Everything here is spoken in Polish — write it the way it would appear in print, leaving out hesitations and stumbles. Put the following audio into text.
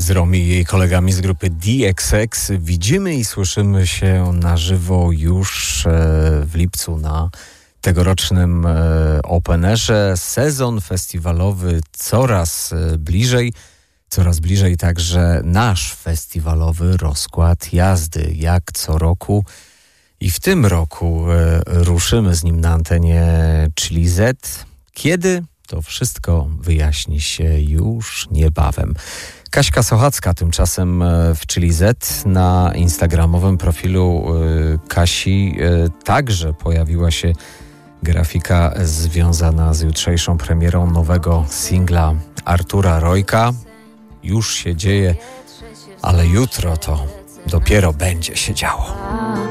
z Romi i jej kolegami z grupy DXX. Widzimy i słyszymy się na żywo już w lipcu na tegorocznym Open Airze. Sezon festiwalowy coraz bliżej także nasz festiwalowy rozkład jazdy, jak co roku. I w tym roku ruszymy z nim na antenie Chili Z. Kiedy? To wszystko wyjaśni się już niebawem. Kaśka Sochacka tymczasem w Chili Z. Na instagramowym profilu Kasi także pojawiła się grafika związana z jutrzejszą premierą nowego singla Artura Rojka. Już się dzieje, ale jutro to dopiero będzie się działo.